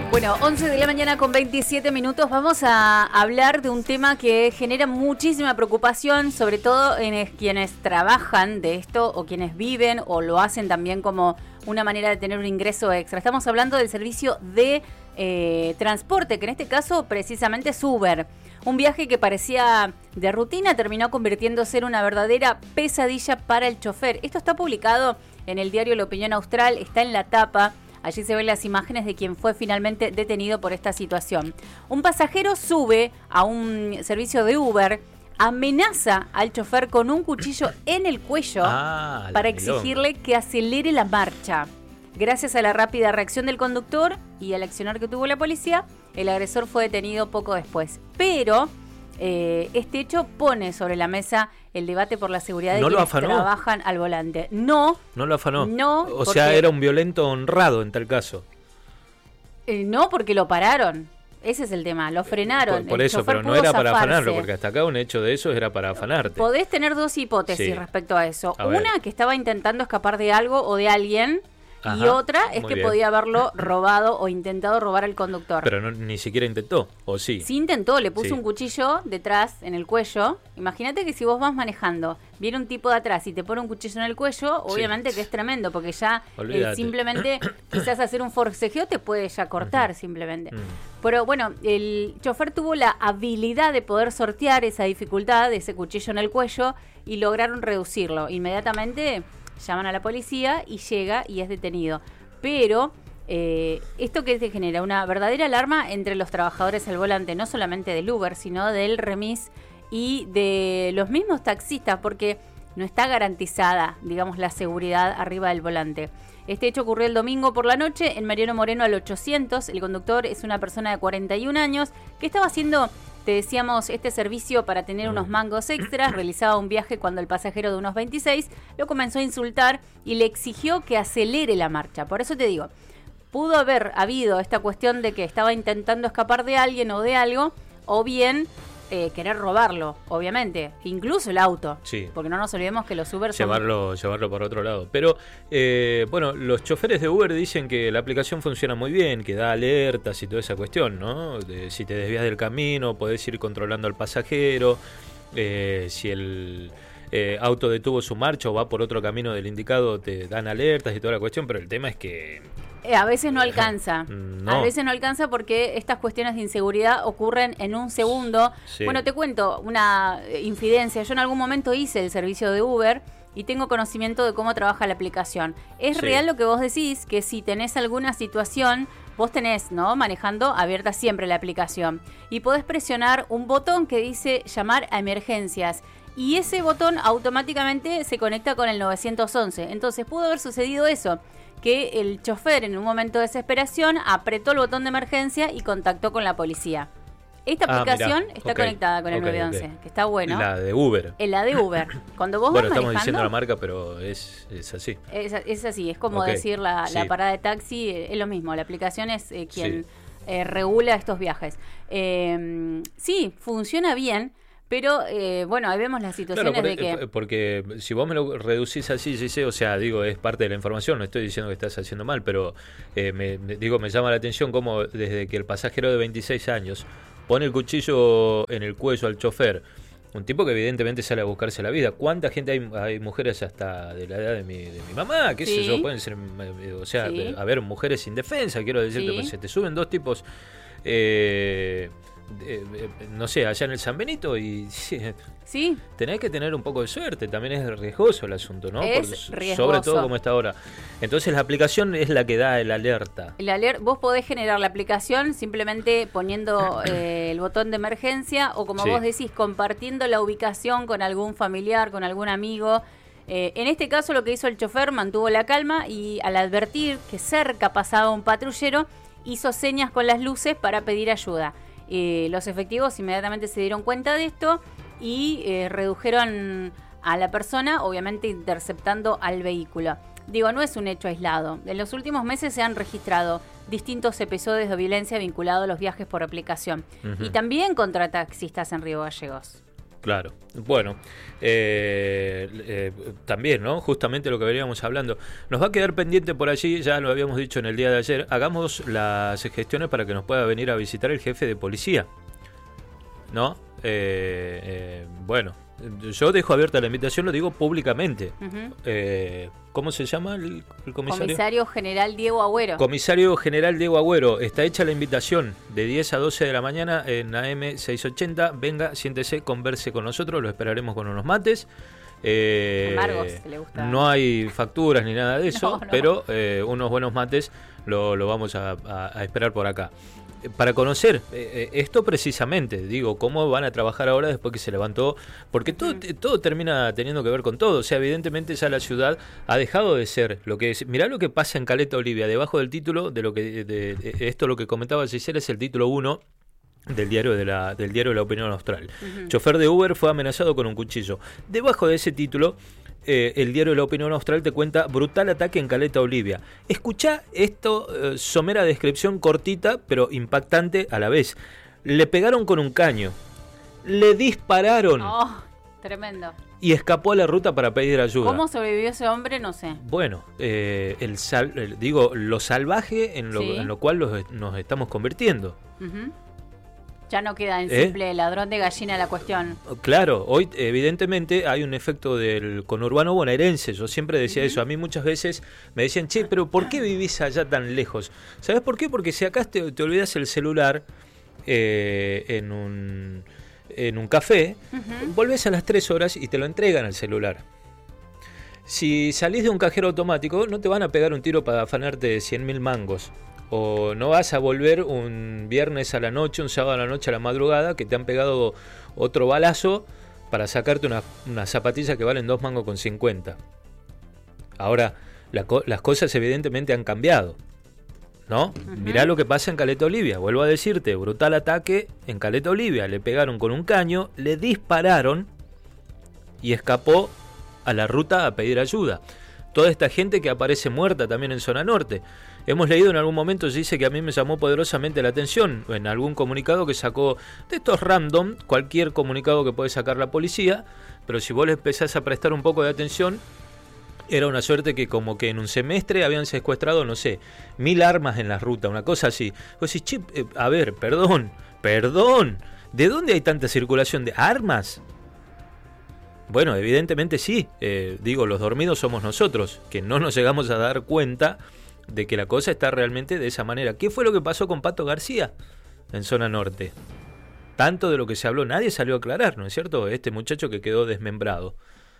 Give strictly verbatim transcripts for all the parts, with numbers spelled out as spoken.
Bueno, once de la mañana con veintisiete minutos. Vamos a hablar de un tema que genera muchísima preocupación, sobre todo en quienes trabajan de esto o quienes viven o lo hacen también como una manera de tener un ingreso extra. Estamos hablando del servicio de eh, transporte, que en este caso precisamente es Uber. Un viaje que parecía de rutina terminó convirtiéndose en una verdadera pesadilla para el chofer. Esto está publicado en el diario La Opinión Austral, está en la tapa. Allí se ven las imágenes de quien fue finalmente detenido por esta situación. Un pasajero sube a un servicio de Uber, amenaza al chofer con un cuchillo en el cuello ah, para exigirle que acelere la marcha. Gracias a la rápida reacción del conductor y al accionar que tuvo la policía, el agresor fue detenido poco después. Pero eh, este hecho pone sobre la mesa el debate por la seguridad de ¿No quienes lo afanó? trabajan al volante. No. No lo afanó. No. O porque, sea, era un violento honrado en tal caso. Eh, no, porque lo pararon. Ese es el tema, lo frenaron. Por, por el eso, chofer pero no pudo era para zafarse. afanarlo, porque hasta acá un hecho de eso era para afanarte. Podés tener dos hipótesis Sí. respecto a eso. A Una, ver. que estaba intentando escapar de algo o de alguien. Ajá, y otra es muy que bien. podía haberlo robado o intentado robar al conductor. Pero no, ni siquiera intentó, ¿o sí? Sí intentó, le puso Sí. un cuchillo detrás en el cuello. Imagínate que si vos vas manejando, viene un tipo de atrás y te pone un cuchillo en el cuello, obviamente Sí. que es tremendo, porque ya eh, Olvídate. simplemente quizás hacer un forcejeo te puede ya cortar simplemente. Mm. Pero bueno, el chofer tuvo la habilidad de poder sortear esa dificultad de ese cuchillo en el cuello y lograron reducirlo. Inmediatamente llaman a la policía y llega y es detenido. Pero eh, esto que se genera una verdadera alarma entre los trabajadores al volante, no solamente del Uber, sino del remis y de los mismos taxistas, porque no está garantizada, digamos, la seguridad arriba del volante. Este hecho ocurrió el domingo por la noche en Mariano Moreno al ochocientos. El conductor es una persona de cuarenta y un años que estaba haciendo, te decíamos, este servicio para tener unos mangos extras. Realizaba un viaje cuando el pasajero de unos veintiséis lo comenzó a insultar y le exigió que acelere la marcha. Por eso te digo, pudo haber habido esta cuestión de que estaba intentando escapar de alguien o de algo, o bien eh, querer robarlo, obviamente, incluso el auto. Sí. Porque no nos olvidemos que los Uber son... Llevarlo, llevarlo por otro lado. Pero, eh, bueno, los choferes de Uber dicen que la aplicación funciona muy bien, que da alertas y toda esa cuestión, ¿no? De, si te desvías del camino, podés ir controlando al pasajero. Eh, si el eh, auto detuvo su marcha o va por otro camino del indicado, te dan alertas y toda la cuestión. Pero el tema es que... Eh, a veces no alcanza. No. A veces no alcanza porque estas cuestiones de inseguridad ocurren en un segundo. Sí. Bueno, te cuento una eh, infidencia. Yo en algún momento hice el servicio de Uber y tengo conocimiento de cómo trabaja la aplicación. Es Sí. real lo que vos decís, que si tenés alguna situación, vos tenés, ¿no? Manejando abierta siempre la aplicación. Y podés presionar un botón que dice llamar a emergencias. Y ese botón automáticamente se conecta con el nueve once. Entonces pudo haber sucedido eso, que el chofer en un momento de desesperación apretó el botón de emergencia y contactó con la policía. Esta Ah, aplicación mirá. está Ok, conectada con el ok, nueve once, ok. que está bueno. La de Uber. En la de Uber. Cuando vos Bueno, vas estamos manejando, diciendo la marca, pero es, es así. es, es así, es como Ok, decir la, la sí. parada de taxi, eh, es lo mismo, la aplicación es eh, quien Sí. eh, regula estos viajes. Eh, sí, funciona bien, pero eh, bueno, ahí vemos las situaciones Claro, de que... por- porque si vos me lo reducís así, sí sé, o sea, digo, es parte de la información, no estoy diciendo que estás haciendo mal, pero eh, me, me- digo, me llama la atención cómo desde que el pasajero de veintiséis años pone el cuchillo en el cuello al chofer, un tipo que evidentemente sale a buscarse la vida. ¿Cuánta gente hay, hay mujeres hasta de la edad de mi, de mi mamá? ¿Qué sé Sí. yo? Pueden ser, eh, o sea, Sí. a ver, mujeres indefensas, quiero decirte, Sí. pues se te suben dos tipos... Eh, eh, eh, no sé, allá en el San Benito y Sí, tenés que tener un poco de suerte, también es riesgoso el asunto, ¿no? Es Por- riesgoso. Sobre todo como está ahora. Entonces la aplicación es la que da el alerta. el aler- vos podés generar la aplicación simplemente poniendo eh, el botón de emergencia o como Sí. vos decís, compartiendo la ubicación con algún familiar, con algún amigo. Eh, en este caso lo que hizo el chofer, mantuvo la calma y al advertir que cerca pasaba un patrullero, hizo señas con las luces para pedir ayuda. Eh, los efectivos inmediatamente se dieron cuenta de esto y eh, redujeron a la persona, obviamente interceptando al vehículo. Digo, no es un hecho aislado. En los últimos meses se han registrado distintos episodios de violencia vinculados a los viajes por aplicación. Ujú. Y también contra taxistas en Río Gallegos. Claro. Bueno, eh, eh, también, ¿no? Justamente lo que veníamos hablando. Nos va a quedar pendiente por allí, ya lo habíamos dicho en el día de ayer, hagamos las gestiones para que nos pueda venir a visitar el jefe de policía, ¿no? Eh, eh, bueno, yo dejo abierta la invitación, lo digo públicamente. Uh-huh. eh, ¿Cómo se llama el, el comisario? Comisario General Diego Agüero. Comisario General Diego Agüero. Está hecha la invitación de diez a doce de la mañana en A M seiscientos ochenta. Venga, siéntese, converse con nosotros, lo esperaremos con unos mates. Eh, Amargos, que le gusta. No hay facturas ni nada de eso, no, no. pero eh, unos buenos mates lo, lo vamos a, a, a esperar por acá. Para conocer eh, esto precisamente, digo, cómo van a trabajar ahora después que se levantó, porque todo, mm. todo termina teniendo que ver con todo. O sea, evidentemente ya la ciudad ha dejado de ser lo que es. Mirá lo que pasa en Caleta Olivia, debajo del título de lo que de, de, esto lo que comentaba Gisela es el título uno del diario de la del diario de la Opinión Austral. Uh-huh. Chofer de Uber fue amenazado con un cuchillo. Debajo de ese título Eh, el diario de la Opinión Austral te cuenta brutal ataque en Caleta Olivia. Escuchá esto, eh, somera descripción cortita pero impactante a la vez. Le pegaron con un caño, le dispararon. Oh, tremendo. Y escapó a la ruta para pedir ayuda. ¿Cómo sobrevivió ese hombre? No sé. Bueno, eh, el sal, el, digo, lo salvaje en lo, sí. en lo cual los, nos estamos convirtiendo. Uh-huh. Ya no queda en ¿Eh? simple ladrón de gallina la cuestión. Claro, hoy evidentemente hay un efecto del conurbano bonaerense. Yo siempre decía uh-huh. eso. A mí muchas veces me decían, che, pero ¿por qué vivís allá tan lejos? ¿Sabés por qué? Porque si acá te, te olvidas el celular eh, en un en un café, uh-huh. volvés a las tres horas y te lo entregan al celular. Si salís de un cajero automático, no te van a pegar un tiro para afanarte cien mil mangos. O no vas a volver un viernes a la noche, un sábado a la noche a la madrugada, que te han pegado otro balazo para sacarte unas una zapatillas que valen dos mangos con cincuenta. Ahora, la, las cosas evidentemente han cambiado, ¿no? Uh-huh. Mirá lo que pasa en Caleta Olivia. Vuelvo a decirte, brutal ataque en Caleta Olivia. Le pegaron con un caño, le dispararon y escapó a la ruta a pedir ayuda. Toda esta gente que aparece muerta también en zona norte. Hemos leído en algún momento, dice que a mí me llamó poderosamente la atención en algún comunicado que sacó de estos random, cualquier comunicado que puede sacar la policía, pero si vos le empezás a prestar un poco de atención, era una suerte que como que en un semestre habían secuestrado, no sé, mil armas en la ruta, una cosa así. Vos decís, che, eh, a ver, perdón, perdón, ¿de dónde hay tanta circulación de armas? Bueno, evidentemente sí, eh, digo, los dormidos somos nosotros, que no nos llegamos a dar cuenta de que la cosa está realmente de esa manera. ¿Qué fue lo que pasó con Pato García en zona norte? Tanto de lo que se habló, nadie salió a aclarar, ¿no es cierto? Este muchacho que quedó desmembrado.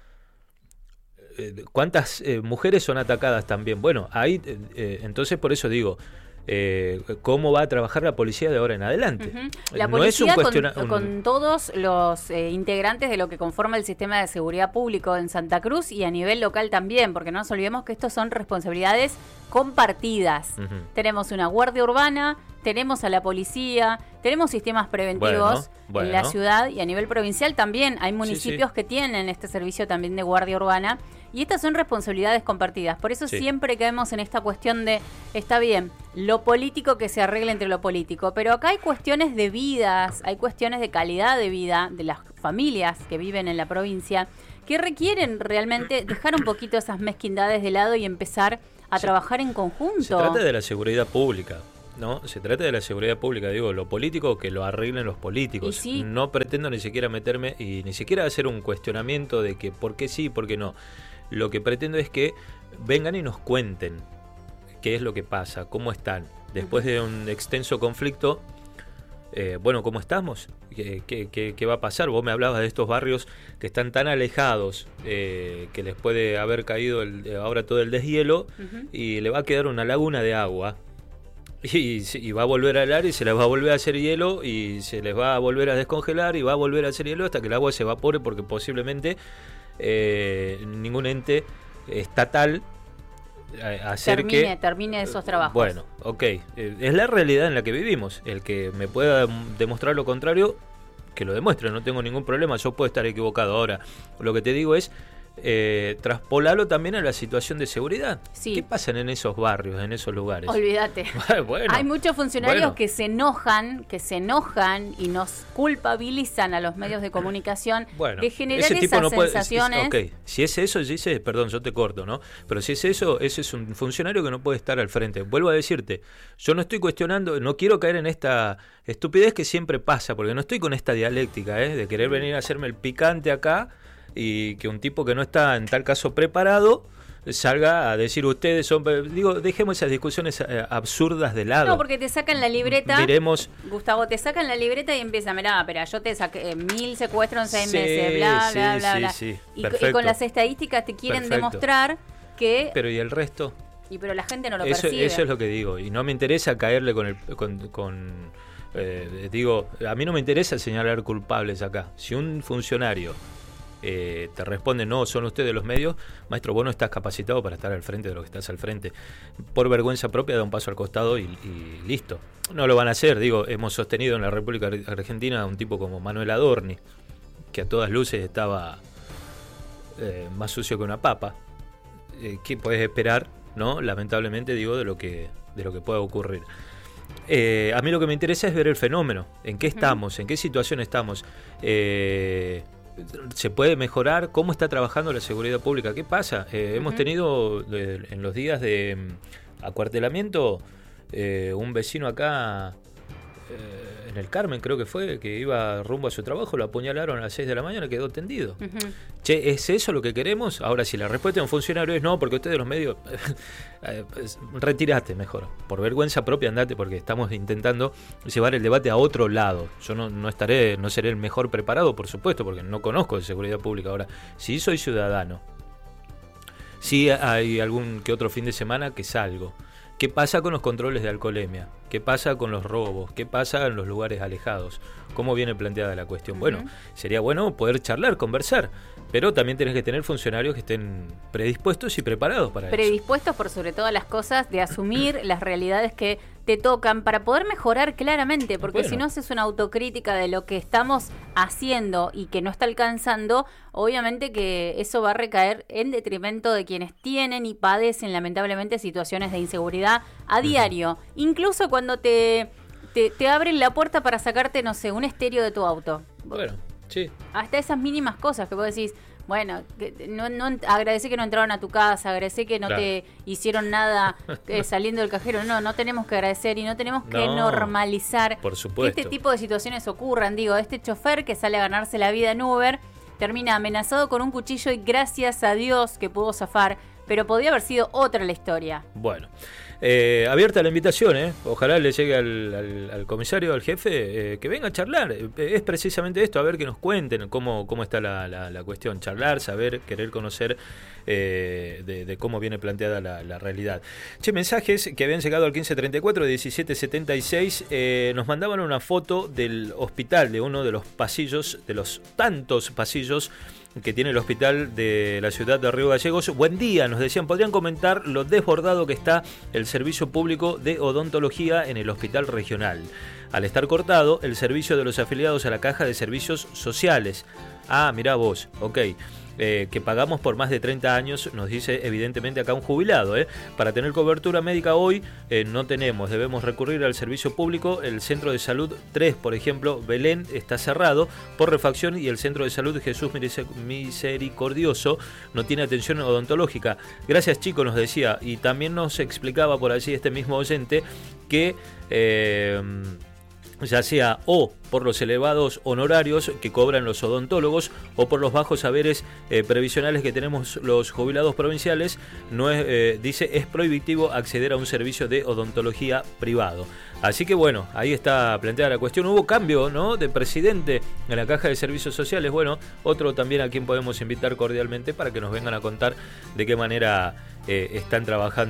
Eh, ¿Cuántas eh, mujeres son atacadas también? Bueno, ahí, eh, entonces por eso digo, Eh, cómo va a trabajar la policía de ahora en adelante. Uh-huh. La policía no es un cuestiona- con, un... con todos los eh, integrantes de lo que conforma el sistema de seguridad público en Santa Cruz y a nivel local también, porque no nos olvidemos que estos son responsabilidades compartidas. Uh-huh. Tenemos una guardia urbana, tenemos a la policía, tenemos sistemas preventivos bueno, bueno. en la ciudad y a nivel provincial también hay municipios sí, sí. que tienen este servicio también de guardia urbana y estas son responsabilidades compartidas. Por eso sí. siempre caemos en esta cuestión de, está bien, lo político que se arregle entre lo político, pero acá hay cuestiones de vidas, hay cuestiones de calidad de vida de las familias que viven en la provincia que requieren realmente dejar un poquito esas mezquindades de lado y empezar a sí. trabajar en conjunto. Se trata de la seguridad pública. No, se trata de la seguridad pública, digo, lo político que lo arreglen los políticos. Sí. No pretendo ni siquiera meterme y ni siquiera hacer un cuestionamiento de que por qué sí, por qué no. Lo que pretendo es que vengan y nos cuenten qué es lo que pasa, cómo están. Después de un extenso conflicto, eh, bueno, ¿cómo estamos? ¿Qué, qué, qué, ¿Qué va a pasar? Vos me hablabas de estos barrios que están tan alejados eh, que les puede haber caído el, ahora todo el deshielo uh-huh. y le va a quedar una laguna de agua. Y, y va a volver a helar y se les va a volver a hacer hielo y se les va a volver a descongelar y va a volver a hacer hielo hasta que el agua se evapore porque posiblemente eh, ningún ente estatal hacer termine, que termine esos trabajos. Bueno, ok, es la realidad en la que vivimos. El que me pueda demostrar lo contrario, que lo demuestre, no tengo ningún problema, yo puedo estar equivocado. Ahora, lo que te digo es eh, traspolalo también a la situación de seguridad. Sí. ¿Qué pasa en esos barrios, en esos lugares? Olvídate. Bueno, hay muchos funcionarios bueno. que se enojan, que se enojan y nos culpabilizan a los medios de comunicación bueno, de generar ese tipo esas no puede, sensaciones. Es, es, ok, si es eso, dice, perdón, yo te corto, ¿no? Pero si es eso, ese es un funcionario que no puede estar al frente. Vuelvo a decirte, yo no estoy cuestionando, no quiero caer en esta estupidez que siempre pasa, porque no estoy con esta dialéctica, ¿eh? De querer venir a hacerme el picante acá y que un tipo que no está en tal caso preparado salga a decir ustedes son... Digo, dejemos esas discusiones eh, absurdas de lado. No, porque te sacan la libreta. Miremos... Gustavo, te sacan la libreta y empieza, mirá, pero yo te saqué eh, mil secuestros en seis sí, meses, bla, sí, bla, bla, sí, bla. sí, y, perfecto. y con las estadísticas te quieren Perfecto. demostrar que... Pero ¿y el resto? Y pero la gente no lo eso, percibe. Eso es lo que digo. Y no me interesa caerle con el... Con, con, eh, digo, a mí no me interesa señalar culpables acá. Si un funcionario... Eh, te responde, no, son ustedes los medios, maestro, vos no estás capacitado para estar al frente de lo que estás al frente. Por vergüenza propia da un paso al costado y, y listo. No lo van a hacer, digo, hemos sostenido en la República Argentina a un tipo como Manuel Adorni, que a todas luces estaba eh, más sucio que una papa. Eh, ¿Qué puedes esperar, no? Lamentablemente, digo, de lo que, de lo que pueda ocurrir. Eh, a mí lo que me interesa es ver el fenómeno, en qué estamos, en qué situación estamos. Eh... ¿Se puede mejorar? ¿Cómo está trabajando la seguridad pública? ¿Qué pasa? Eh, uh-huh. Hemos tenido eh, en los días de um, acuartelamiento eh, un vecino acá eh, en el Carmen, creo que fue, que iba rumbo a su trabajo, lo apuñalaron a las seis de la mañana y quedó tendido. Uh-huh. Che, ¿es eso lo que queremos? Ahora, si la respuesta de un funcionario es no, porque ustedes los medios... eh, pues, retirate mejor. Por vergüenza propia andate, porque estamos intentando llevar el debate a otro lado. Yo no, no estaré, no seré el mejor preparado, por supuesto, porque no conozco de seguridad pública. Ahora, si soy ciudadano, si hay algún que otro fin de semana que salgo. ¿Qué pasa con los controles de alcoholemia? ¿Qué pasa con los robos? ¿Qué pasa en los lugares alejados? ¿Cómo viene planteada la cuestión? Uh-huh. Bueno, sería bueno poder charlar, conversar, pero también tenés que tener funcionarios que estén predispuestos y preparados para predispuestos eso. Predispuestos por sobre todas las cosas, de asumir las realidades que te tocan para poder mejorar claramente, porque bueno. Si no haces una autocrítica de lo que estamos haciendo y que no está alcanzando, obviamente que eso va a recaer en detrimento de quienes tienen y padecen lamentablemente situaciones de inseguridad a diario, uh-huh. Incluso cuando te, te, te abren la puerta para sacarte, no sé, un estéreo de tu auto. Bueno, sí. Hasta esas mínimas cosas que vos decís, bueno, no, no, agradecé que no entraron a tu casa, agradecé que no claro. te hicieron nada eh, saliendo del cajero. No, no tenemos que agradecer y no tenemos que no, normalizar por supuesto. Que este tipo de situaciones ocurran. Digo, este chofer que sale a ganarse la vida en Uber termina amenazado con un cuchillo y gracias a Dios que pudo zafar, pero podría haber sido otra la historia. Bueno. Eh, abierta la invitación, ¿eh? Ojalá le llegue al, al, al comisario, al jefe, eh, que venga a charlar. Eh, es precisamente esto, a ver que nos cuenten cómo, cómo está la, la, la cuestión. Charlar, saber, querer conocer eh, de, de cómo viene planteada la, la realidad. Che, mensajes que habían llegado al quince treinta y cuatro, diecisiete setenta y seis. Eh, nos mandaban una foto del hospital, de uno de los pasillos, de los tantos pasillos que tiene el hospital de la ciudad de Río Gallegos. Buen día, nos decían, ¿podrían comentar lo desbordado que está el servicio público de odontología en el hospital regional? Al estar cortado, el servicio de los afiliados a la caja de servicios sociales. Ah, mirá vos, ok. Eh, que pagamos por más de treinta años, nos dice evidentemente acá un jubilado. ¿eh? Para tener cobertura médica hoy eh, no tenemos, debemos recurrir al servicio público. El centro de salud tres, por ejemplo, Belén, está cerrado por refacción y el centro de salud Jesús Misericordioso no tiene atención odontológica. Gracias, chicos, nos decía. Y también nos explicaba por allí este mismo oyente que... Eh, ya sea o por los elevados honorarios que cobran los odontólogos o por los bajos saberes eh, previsionales que tenemos los jubilados provinciales, no es, eh, dice, es prohibitivo acceder a un servicio de odontología privado. Así que bueno, ahí está planteada la cuestión. Hubo cambio, ¿no?, de presidente en la Caja de Servicios Sociales. Bueno, otro también a quien podemos invitar cordialmente para que nos vengan a contar de qué manera eh, están trabajando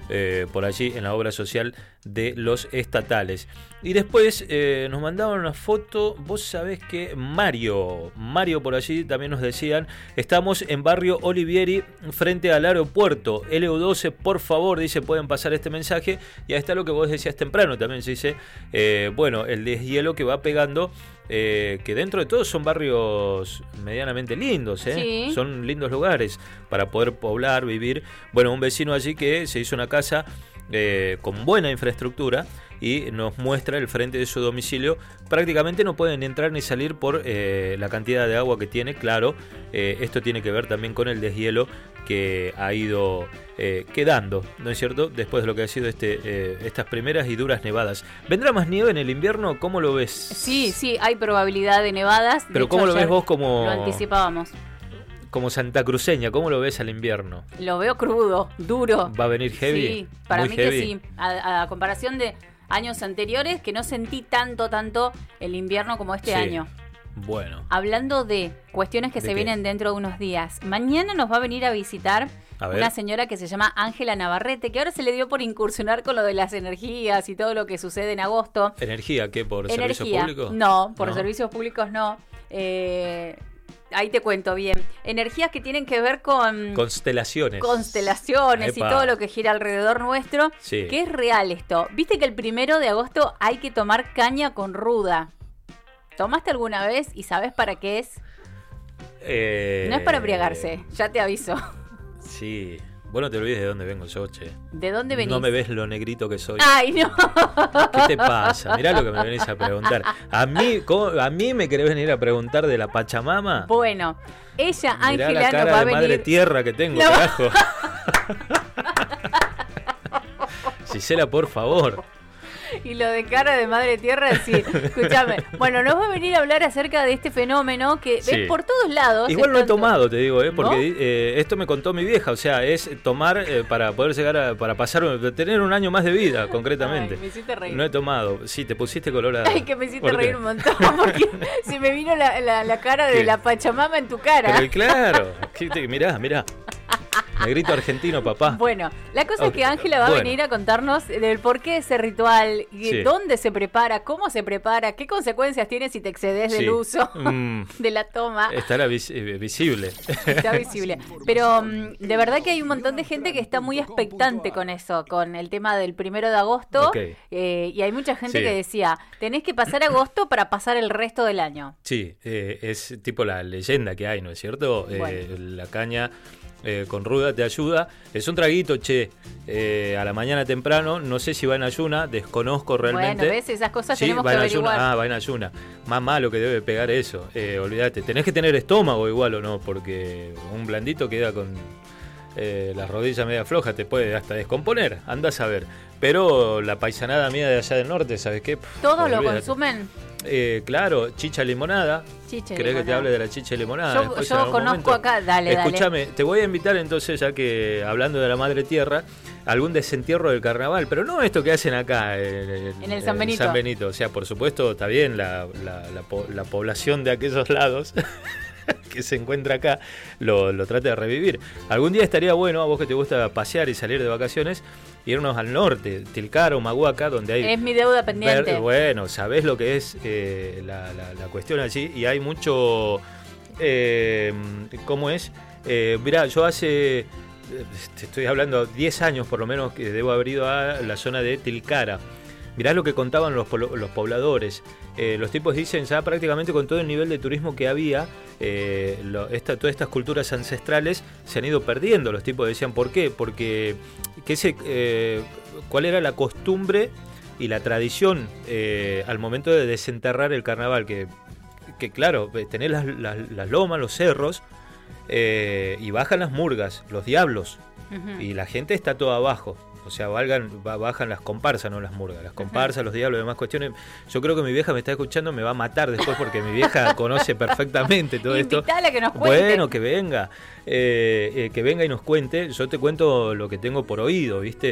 eh, por allí en la obra social de los estatales. Y después eh, nos mandaban una foto, vos sabés que Mario, Mario por allí también nos decían, estamos en barrio Olivieri frente al aeropuerto, L U doce, por favor, dice, pueden pasar este mensaje. Y ahí está lo que vos decías temprano, también se dice, eh, bueno, el deshielo que va pegando, eh, que dentro de todo son barrios medianamente lindos, ¿eh? Sí. Son lindos lugares para poder poblar, vivir. Bueno, un vecino allí que se hizo una casa eh, con buena infraestructura y nos muestra el frente de su domicilio. Prácticamente no pueden entrar ni salir por eh, la cantidad de agua que tiene. Claro, eh, esto tiene que ver también con el deshielo que ha ido eh, quedando, ¿no es cierto? Después de lo que ha sido este, eh, estas primeras y duras nevadas. ¿Vendrá más nieve en el invierno? ¿Cómo lo ves? Sí, sí, hay probabilidad de nevadas. De Pero hecho, ¿cómo lo ves ayer vos como, Lo anticipábamos. como santacruceña? ¿Cómo lo ves al invierno? Lo veo crudo, duro. ¿Va a venir heavy? Sí, para Muy mí heavy. que sí. A, a comparación de años anteriores, que no sentí tanto, tanto el invierno como este Sí. año. Bueno. Hablando de cuestiones que ¿De se qué? vienen dentro de unos días. Mañana nos va a venir a visitar A ver. una señora que se llama Ángela Navarrete, que ahora se le dio por incursionar con lo de las energías y todo lo que sucede en agosto. ¿Energía qué? ¿Por servicios Energía. públicos? No, por No. servicios públicos no. Eh, ahí te cuento bien. Energías que tienen que ver con Constelaciones. constelaciones Epa. y todo lo que gira alrededor nuestro. Sí. Que es real esto. Viste que el primero de agosto hay que tomar caña con ruda. ¿Tomaste alguna vez y sabes para qué es? Eh, No es para embriagarse, ya te aviso. Sí. Vos no te olvides de dónde vengo yo, che. ¿De dónde venís? No me ves lo negrito que soy. Ay, no. ¿Qué te pasa? Mirá lo que me venís a preguntar. ¿A mí, cómo- a mí me querés venir a preguntar de la Pachamama? Bueno, ella, Mirá Ángela, la nos cara va a de madre venir. tierra que tengo, No. carajo. Gisela, por favor. Y lo de cara de madre tierra, sí. Escúchame. Bueno, nos va a venir a hablar acerca de este fenómeno que Sí. ves por todos lados. Igual es no he tanto- tomado, te digo, ¿eh? porque ¿No? eh, esto me contó mi vieja. O sea, es tomar eh, para poder llegar a. Para pasar. Tener un año más de vida, concretamente. Ay, me hiciste reír. No he tomado. Sí, te pusiste colorada. Ay, que me hiciste ¿Por qué? reír un montón. Porque se me vino la, la, la cara de ¿Qué? la Pachamama en tu cara. Pero claro. ¿Qué te- mirá, mirá. Negrito argentino, papá. Bueno, la cosa Ok, es que Ángela va bueno. a venir a contarnos del por qué ese ritual, y Sí. dónde se prepara, cómo se prepara, qué consecuencias tiene si te excedes Sí. del uso Mm, de la toma. estará vis- eh, visible. Está visible. Pero mm, de verdad que hay un montón de gente que está muy expectante con eso, con el tema del primero de agosto. Ok. Eh, y hay mucha gente Sí. que decía, tenés que pasar agosto para pasar el resto del año. Sí, eh, es tipo la leyenda que hay, ¿no es cierto? Eh, Bueno. la caña eh, con ruda te ayuda. Es un traguito, che, eh, a la mañana temprano. No sé si va en ayuna, desconozco realmente. Bueno, ¿ves? Esas cosas Sí, tenemos va que en averiguar. ayuna. Ah, va en ayuna. Más malo que debe pegar eso. Eh, olvídate. Tenés que tener estómago igual o no, porque un blandito queda con eh, las rodillas media flojas, te puede hasta descomponer. Andás a ver. Pero la paisanada mía de allá del norte, ¿sabes qué? Pff, ¿Todos lo olvídate. consumen? Eh, claro, chicha limonada. Chicha y ¿Querés que te limonada. hable de la chicha y limonada? Yo, después yo en algún conozco momento? acá, dale, dale. Escúchame, te voy a invitar entonces, ya que hablando de la madre tierra, a algún desentierro del carnaval, pero no esto que hacen acá en, En el San Benito. San Benito. O sea, por supuesto, está bien la, la, la, po- la población de aquellos lados que se encuentra acá, lo, lo trate de revivir. Algún día estaría bueno, a vos que te gusta pasear y salir de vacaciones, irnos al norte, Tilcara o Mahuaca, donde hay... Es mi deuda pendiente. Ver- bueno, sabés lo que es eh, la, la- la cuestión allí y hay mucho... Eh, ¿Cómo es? Eh, mirá, yo hace... eh, Te estoy hablando diez años por lo menos que debo haber ido a la zona de Tilcara. Mirá lo que contaban los, polo- los pobladores. Eh, los tipos dicen ya prácticamente con todo el nivel de turismo que había, eh, lo- esta, todas estas culturas ancestrales se han ido perdiendo. Los tipos decían, ¿por qué? Porque que se, eh, ¿cuál era la costumbre y la tradición eh, al momento de desenterrar el carnaval? Que, que claro, tenés las, las, las lomas, los cerros, eh, y bajan las murgas, los diablos, Ujú. y la gente está toda abajo. O sea, valgan, ba- bajan las comparsas, no las murgas. Las comparsas, los diablos y demás cuestiones. Yo creo que mi vieja me está escuchando, me va a matar después porque mi vieja conoce perfectamente todo esto. Invitala a que nos cuente. Bueno, que venga, eh, eh, que venga y nos cuente. Yo te cuento lo que tengo por oído, ¿viste?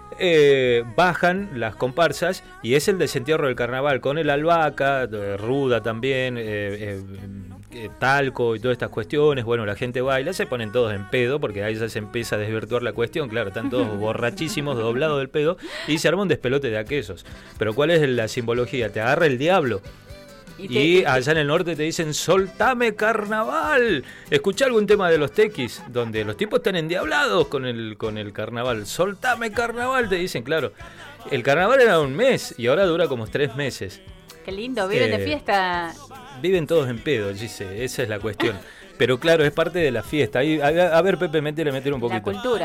Eh, bajan las comparsas y es el desentierro del carnaval con el albahaca, eh, ruda también, eh, eh, eh, talco y todas estas cuestiones. Bueno, la gente baila, se ponen todos en pedo, porque ahí ya se empieza a desvirtuar la cuestión. Claro, están todos borrachísimos, doblados del pedo, y se arma un despelote de aquellos. Pero ¿cuál es la simbología? Te agarra el diablo. Y, te, y allá en el norte te dicen, soltame carnaval. Escuché algún tema de los tequis, donde los tipos están endiablados con el, con el carnaval. Soltame carnaval, te dicen, claro. El carnaval era un mes y ahora dura como tres meses. Qué lindo, viven eh, de fiesta. Viven todos en pedo, dice, esa es la cuestión. Pero claro, es parte de la fiesta. Ahí, a, a ver, Pepe, métele, métele un poquito. La cultura.